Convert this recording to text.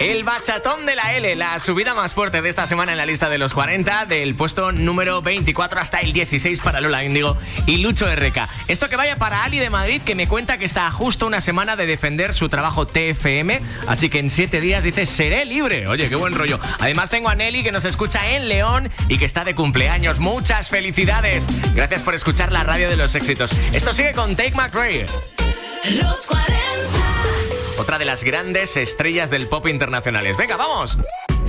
El bachatón de la L, la subida más fuerte de esta semana en la lista de los 40, del puesto número 24 hasta el 16 para Lola Índigo y Lucho RK. Esto que vaya para Ali de Madrid, que me cuenta que está a justo una semana de defender su trabajo TFM, así que en 7 días dice seré libre. Oye, qué buen rollo. Además tengo a Nelly, que nos escucha en León y que está de cumpleaños. Muchas felicidades. Gracias por escuchar la radio de los éxitos. Esto sigue con Tate McRae. Los 40. Otra de las grandes estrellas del pop internacionales. Venga, vamos.